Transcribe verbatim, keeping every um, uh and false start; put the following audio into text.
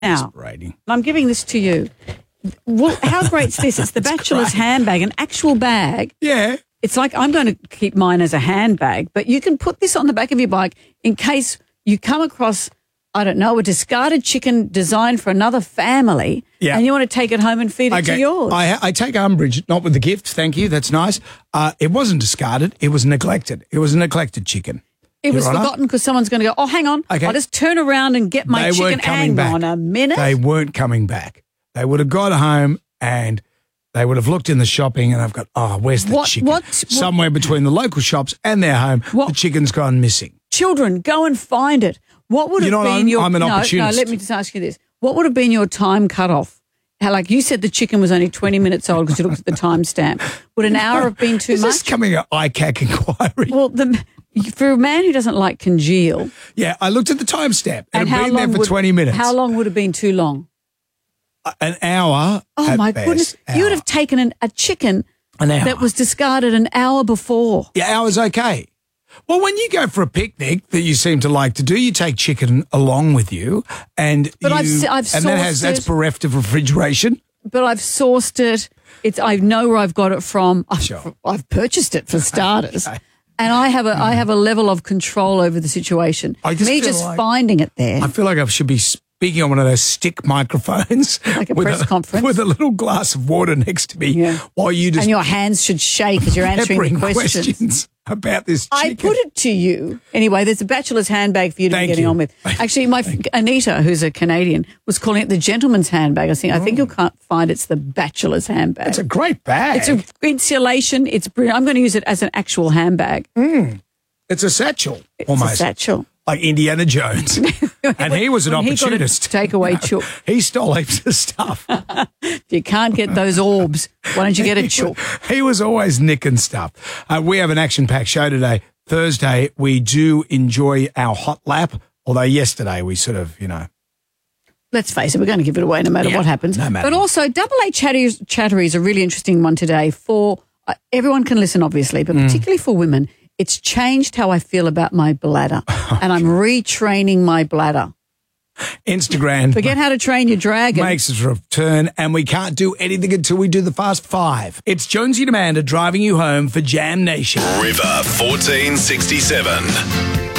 Now, Inspirating. I'm giving this to you. Well, how great's this? It's the bachelor's great. handbag, an actual bag. Yeah. It's like I'm going to keep mine as a handbag, but you can put this on the back of your bike in case you come across, I don't know, a discarded chicken designed for another family Yeah. and you want to take it home and feed it Okay. to yours. I, I take umbrage, not with the gift. Thank you. That's nice. Uh, it wasn't discarded. It was neglected. It was a neglected chicken. it was Your Honour? forgotten because someone's going to go, oh, hang on, Okay. I'll just turn around and get my They chicken. weren't coming Hang back. on a minute. They weren't coming back. They would have got home and they would have looked in the shopping and I've got, oh, where's the What- chicken? what- Somewhere between the local shops and their home, What- the chicken's gone missing. Children, go and find it. What would You have know what, been I'm- your... I'm an no, opportunist. No, let me just ask you this. What would have been your time cutoff? How, like you said, the chicken was only twenty minutes old because you looked at the timestamp. Would an hour have been too Is much? this coming an I C A C inquiry? Well, the, for a man who doesn't like congeal, yeah, I looked at the timestamp. It and had how been there long for would, twenty minutes. How long would have been too long? An hour. Oh at my best. goodness! Hour. You would have taken an, a chicken An hour. that was discarded an hour before. Yeah, hour's okay. Well, when you go for a picnic that you seem to like to do, you take chicken along with you, and But you, I've se- I've and that has sourced that's it. bereft of refrigeration. But I've sourced it. It's I know where I've got it from. I've, Sure. I've purchased it for starters. Okay. And I have a I have a level of control over the situation. I just Me feel just like- finding it there. I feel like I should be speaking on one of those stick microphones, Like a with press conference. with a little glass of water next to me, Yeah. while you just and your hands should shake as you're answering peppering the questions. questions about this chicken. I put it to you. Anyway, there's a bachelor's handbag for you to Thank be getting you. on with. Actually, my f- Anita, who's a Canadian, was calling it the gentleman's handbag. I think I think you'll can't find it's the bachelor's handbag. It's a great bag. It's a insulation. It's brilliant. I'm going to use it as an actual handbag. It's a satchel, It's almost a satchel. like Indiana Jones. And he was an When he got a opportunist. takeaway chook. He stole heaps of stuff. If you can't get those orbs, why don't you get a chook? He was always nicking stuff. Uh, we have an action-packed show today. Thursday, we do enjoy our hot lap, although yesterday we sort of, you know, Let's face it, we're going to give it away no matter Yeah, what happens. no matter. But also, Double A Chattery, Chattery is a really interesting one today for uh, everyone can listen, obviously, Mm. but particularly for women. It's changed how I feel about my bladder, and I'm retraining my bladder. Instagram Forget how to train your dragon. makes its return, and we can't do anything until we do the Fast Five. It's Jonesy and Amanda driving you home for Jam Nation. River fourteen sixty-seven.